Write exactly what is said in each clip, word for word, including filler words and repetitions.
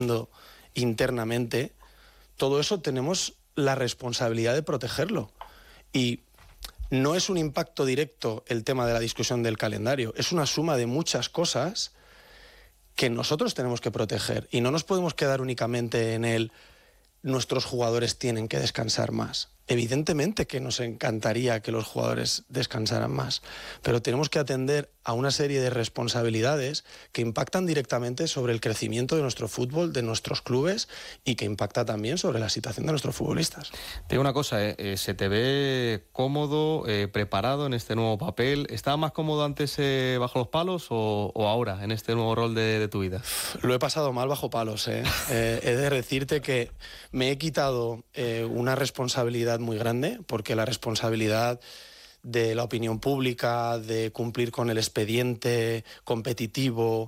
internamente, todo eso tenemos la responsabilidad de protegerlo. Y no es un impacto directo el tema de la discusión del calendario, es una suma de muchas cosas que nosotros tenemos que proteger. Y no nos podemos quedar únicamente en el nuestros jugadores tienen que descansar más. Evidentemente que nos encantaría que los jugadores descansaran más, pero tenemos que atender a una serie de responsabilidades que impactan directamente sobre el crecimiento de nuestro fútbol, de nuestros clubes, y que impacta también sobre la situación de nuestros futbolistas. Te digo una cosa, eh, eh, se te ve cómodo, eh, preparado en este nuevo papel. ¿Estabas más cómodo antes eh, bajo los palos o, o ahora en este nuevo rol de, de tu vida? Lo he pasado mal bajo palos, ¿eh? eh he de decirte que me he quitado eh, una responsabilidad muy grande, porque la responsabilidad de la opinión pública, de cumplir con el expediente competitivo,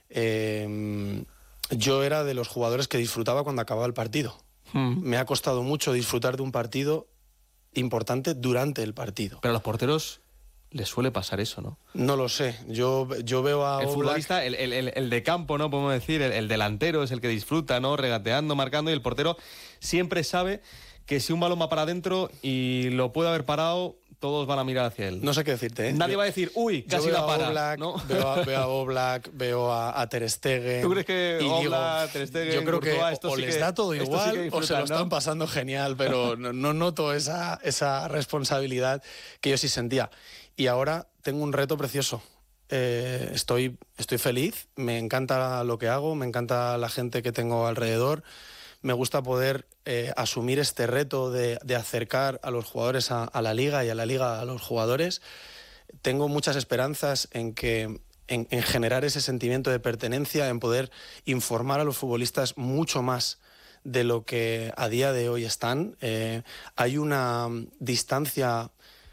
eh, yo era de los jugadores que disfrutaba cuando acababa el partido. Mm. Me ha costado mucho disfrutar de un partido importante durante el partido. Pero a los porteros les suele pasar eso, ¿no? No lo sé. Yo, yo veo a el Oblak... futbolista, el, el, el de campo, ¿no? Podemos decir, el, el delantero es el que disfruta, ¿no? Regateando, marcando, y el portero siempre sabe que si un balón va para adentro y lo puede haber parado, todos van a mirar hacia él. No sé qué decirte, ¿eh? Nadie yo, va a decir, uy, casi la para. Oblak, ¿no? Veo a, veo a Oblak, veo a, a Ter Stegen. ¿Tú crees que Oblak, Ter Stegen, yo creo Courtois, que esto o sí les que, da todo igual sí o se lo están ¿no? pasando genial, pero no, no noto esa, esa responsabilidad que yo sí sentía. Y ahora tengo un reto precioso. Eh, estoy, estoy feliz, me encanta lo que hago, me encanta la gente que tengo alrededor. Me gusta poder eh, asumir este reto de, de acercar a los jugadores a, a la Liga y a la Liga a los jugadores. Tengo muchas esperanzas en, que, en, en generar ese sentimiento de pertenencia, en poder informar a los futbolistas mucho más de lo que a día de hoy están. Eh, hay una distancia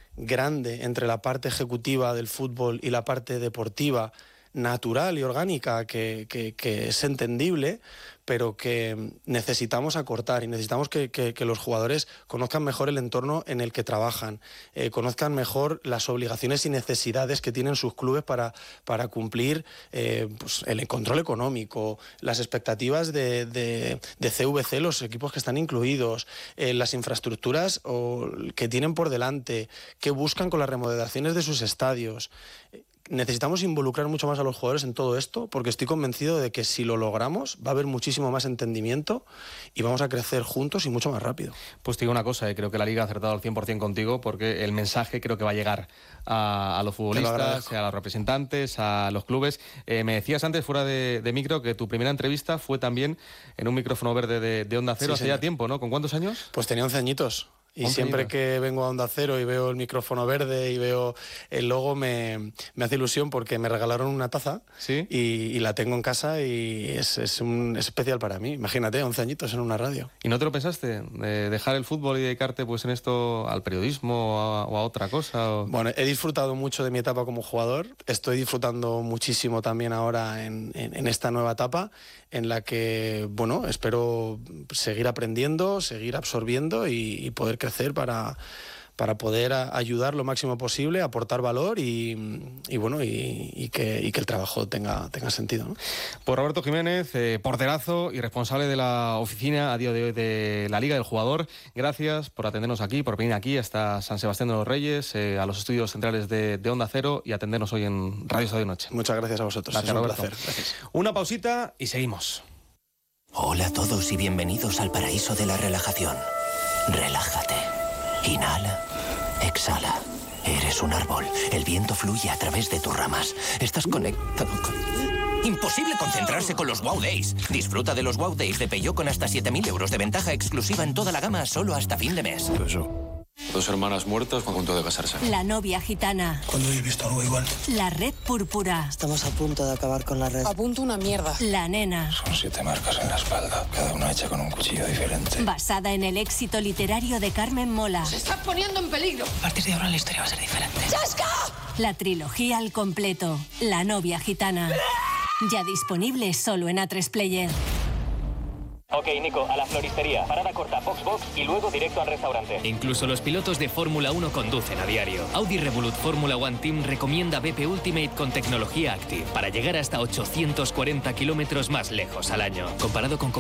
grande entre la parte ejecutiva del fútbol y la parte deportiva, natural y orgánica, que, que, que es entendible, pero que necesitamos acortar y necesitamos que, que, que los jugadores conozcan mejor el entorno en el que trabajan, eh, conozcan mejor las obligaciones y necesidades que tienen sus clubes para, para cumplir eh, pues el control económico, las expectativas de, de, de C V C, los equipos que están incluidos, eh, las infraestructuras o, que tienen por delante, que buscan con las remodelaciones de sus estadios. Necesitamos involucrar mucho más a los jugadores en todo esto, porque estoy convencido de que si lo logramos va a haber muchísimo más entendimiento y vamos a crecer juntos y mucho más rápido. Pues te digo una cosa, eh, creo que la Liga ha acertado al cien por ciento contigo, porque el mensaje creo que va a llegar a, a los futbolistas, a los representantes, a los clubes. Eh, me decías antes, fuera de, de micro, que tu primera entrevista fue también en un micrófono verde de, de Onda Cero, sí, hace señor. ya tiempo, ¿no? ¿Con cuántos años? Pues tenía once añitos. Y siempre que vengo a Onda Cero y veo el micrófono verde y veo el logo, me, me hace ilusión, porque me regalaron una taza. ¿Sí? y, y la tengo en casa y es, es, un, es especial para mí. Imagínate, once añitos en una radio. ¿Y no te lo pensaste, de dejar el fútbol y dedicarte pues en esto al periodismo o a, o a otra cosa? O... Bueno, he disfrutado mucho de mi etapa como jugador. Estoy disfrutando muchísimo también ahora en, en, en esta nueva etapa, en la que, bueno, espero seguir aprendiendo, seguir absorbiendo y, y poder crecer para, para poder a, ayudar lo máximo posible, aportar valor y, y bueno, y, y, que, y que el trabajo tenga, tenga sentido, ¿no? Pues Roberto Jiménez, eh, porterazo y responsable de la oficina a día de hoy de la Liga del Jugador, gracias por atendernos aquí, por venir aquí hasta San Sebastián de los Reyes, eh, a los estudios centrales de, de Onda Cero, y atendernos hoy en Radio Estadio Noche. Muchas gracias a vosotros. Gracias, es un Roberto. placer. Gracias. Una pausita y seguimos. Hola a todos y bienvenidos al paraíso de la relajación. Relájate. Inhala. Exhala. Eres un árbol. El viento fluye a través de tus ramas. Estás conectado con... Imposible concentrarse con los Wow Days. Disfruta de los Wow Days de Peugeot con hasta siete mil euros de ventaja exclusiva en toda la gama, solo hasta fin de mes. Eso. Dos hermanas muertas a punto de casarse. La novia gitana. ¿Cuándo he visto algo igual? La red púrpura. Estamos a punto de acabar con la red. A punto una mierda. La nena. Son siete marcas en la espalda, cada una hecha con un cuchillo diferente. Basada en el éxito literario de Carmen Mola. ¡Se está poniendo en peligro! A partir de ahora la historia va a ser diferente. ¡Chasca! La trilogía al completo. La novia gitana. Ya disponible solo en A tres Player. Ok, Nico, a la floristería. Parada corta, Box Box y luego directo al restaurante. Incluso los pilotos de Fórmula uno conducen a diario. Audi Revolut Fórmula One Team recomienda B P Ultimate con tecnología Active para llegar hasta ochocientos cuarenta kilómetros más lejos al año. Comparado con